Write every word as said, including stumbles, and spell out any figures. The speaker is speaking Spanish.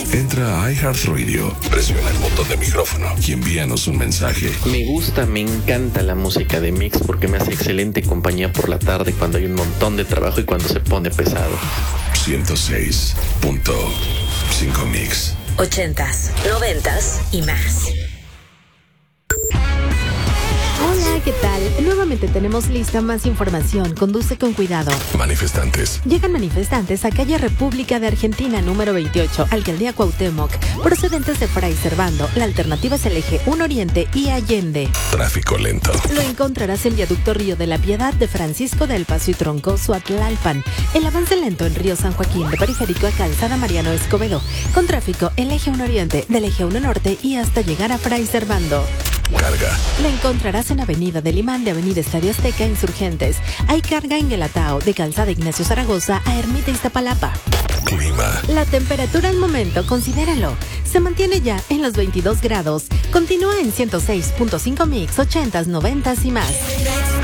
Entra a iHeartRadio, presiona el botón de micrófono y envíanos un mensaje. Me gusta, me encanta la música de Mix porque me hace excelente compañía por la tarde cuando hay un montón de trabajo y cuando se pone pesado. ciento seis punto cinco Mix. Ochentas, noventas y más. Hola, ¿qué tal? Nuevamente tenemos lista más información. Conduce con cuidado. Manifestantes. Llegan manifestantes a calle República de Argentina número veintiocho, Alcaldía Cuauhtémoc, procedentes de Fray Servando. La alternativa es el eje uno Oriente y Allende. Tráfico lento. Lo encontrarás en Viaducto Río de la Piedad de Francisco del Paso y Troncoso a Tlalpan. El avance lento en Río San Joaquín de Periférico a Calzada Mariano Escobedo. Con tráfico el eje uno Oriente del eje uno Norte y hasta llegar a Fray Servando. Carga. La encontrarás en Avenida del Imán de Avenida Estadio Azteca Insurgentes. Hay carga en Guelatao de Calzada Ignacio Zaragoza a Ermita Iztapalapa. Clima. La temperatura al momento, considéralo, se mantiene ya en los veintidós grados. Continúa en ciento seis punto cinco Mix, ochentas, noventas y más.